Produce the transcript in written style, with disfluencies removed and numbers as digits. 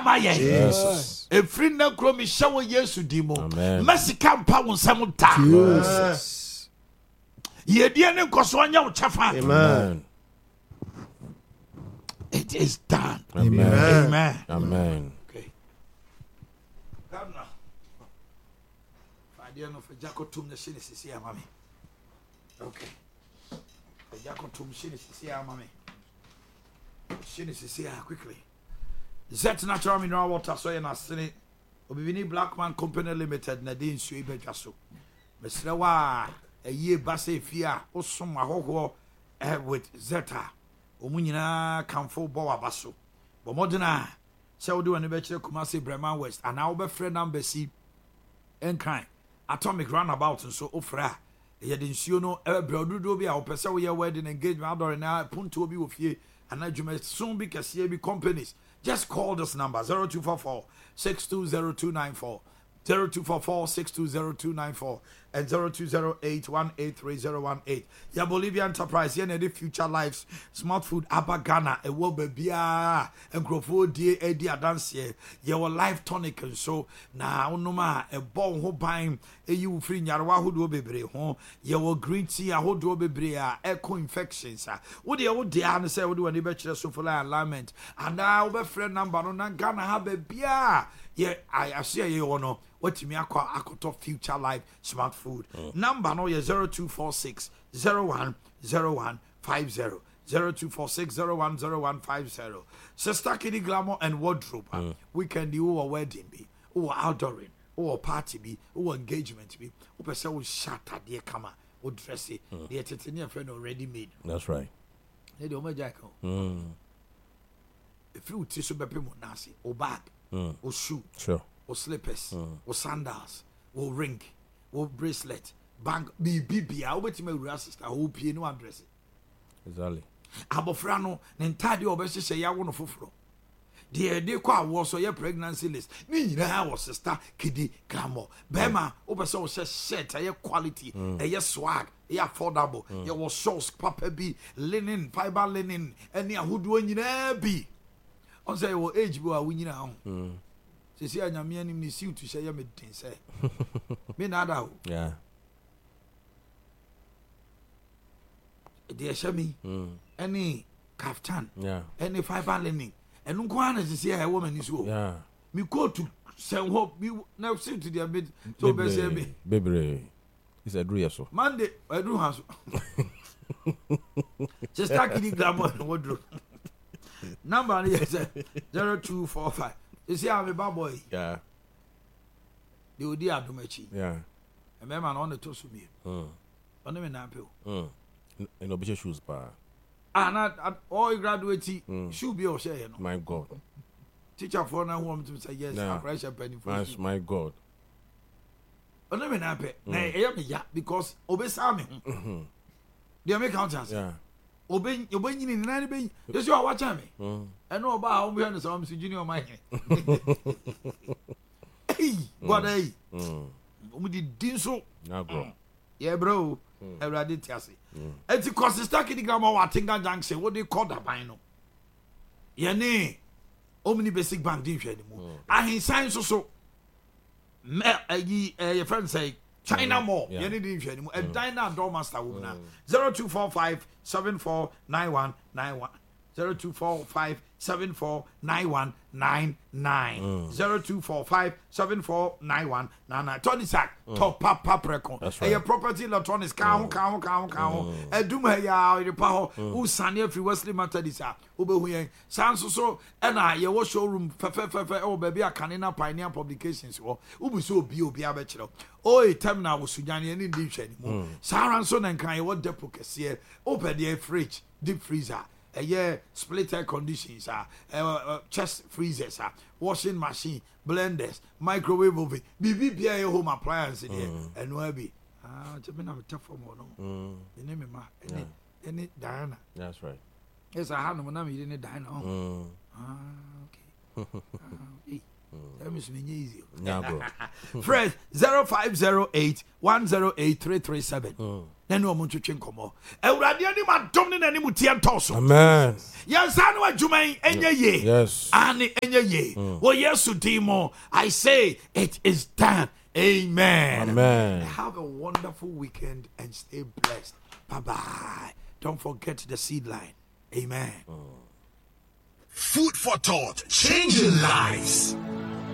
Jesus. Every na kro mi shawo Yesu di mo. Amen. Mercy can pa won sam da. Jesus. Ye die ne nkoso anya wo chafa. Amen. It is done. Amen. Amen. Amen. Okay. Governor. Fadia no for Jacotum the shini sisi ya mami. Okay. The Jacotum shini sisi ya mami. Shini sisi ya quickly. Zet Natural Mineral Water so na sini. Obibini Blackman Company Limited na di nsu ibe dwaso. Mesre wa eye base fia osom ahoho with Zeta. Omunyina kamfo bo wabaso. Bo modena se wo de wani be kire Kumasi Bremen West and now be friend number C enkan Atomic Runabout so ofra. Ye de nsuo no e brododo bi a opese wo ye wedding engagement adore na punto bi wo fie anadwuma soon be kese bi companies. Just call this number 0244 620294 0244 620294 and 0208183018. Ya Bolivia Enterprise, ya the Future Lives, Smart Food, Abba Ghana, a wobe bia, and Grofo die edi adansie, ya wa life tonic and so na unuma a bon ho buying a you free nyarwa ho do bebre ho, ya wa green tea a ho do bebre echo infections. What the old dear and say, what do any bachelor so for alignment? And now be friend number no Ghana have a bia. Yeah, I see you ono. What me akwa Future Life Smart Food. Number no 0246 010150 0246 010150. Sister Kitty Glamour and Wardrobe. We can do a wedding be, or outdooring, or party be, or engagement be. Or person will shatter dear kama, or dress it. The Titania friend already made. That's right. They do my jack. If you tissue be nasi, or bag, or shoe. Sure. Or slippers, or sandals, or ring, or bracelet, bank, BB, I will bet me sister, who pay no address. Exactly. Abofrano, Nentadi or Bessie say, I want to fufro. The idea was so your pregnancy list. Me, I was sister, Kiddy, Glamour, Bema, Oberso says, set a quality, a swag, a affordable, your was sauce, papa be, linen, fiber linen, and near who do you be? On say, well, age boy, we now. See, I am meaning you to say, I'm say. Me nada. Yeah. Dear Shami, any kaftan, Yeah. any fiber linen, and Unquana to see a woman is who. Yeah. Me go to send hope you now see to their bed. So, baby, Baby. It's a dream, so. Monday, I do have. Just taking Glamour and wardrobe. Number is 0245. You see, I'm a bad boy. Yeah. The Odia Domachi. Yeah. A man on the toast with me. On them in Apple. And obviously shoes, pa. And at all graduate should be or share. My God. Teacher for now want to say yes, Yeah. I pressure penny for That's my God. on them in Apple. Nay, because Obesami. They make counters. Yeah. Obeying in 90 Just you are watching me. And no about how we have some junior my Hey, what a we did so. Now, bro. Yeah, bro. I did tell you. It's a consistent grammar. What thing I say? What they call that by no? Yeah, nay. Omni basic bank didn't anymore. I sign so. Your friend say China Mall. You need to anymore. A diner doormaster woman. 0245 749191. 0245 749199. 0245 749199. Tony Sack, top papa precon. A property electronics count. A doom ya, the power who Sanya free Wesley Matadisa. Ube Sanso, and I, your showroom, oh, baby, a canina pioneer publications. Ubu so be bachelor. Oh, terminal was Sujani and English anymore. Saranson and Kanye, what depocacy? Open the fridge, deep freezer. Split air conditions, chest freezers, washing machine, blenders, microwave oven, BBPA home appliance in here, and where be? Just been a tough one. The name of any Diana. That's right. Yes, I had no name, you didn't Diana. Okay. That means me easy. Yeah, bro. Fred 0508 108 337. na ne ɔmo ntwetwe nkɔmmɔ awurade anim adom ne n'anim tie ntɔ so Amen. yɛnsa no adwuma yi ɛnyɛ yie Yes. ane ɛnyɛ yie wɔ yesu din mu I say it is done. Amen. Amen. Have a wonderful weekend and stay blessed. Bye-bye. Don't forget the seed line. Amen. Food for thought, changing lives.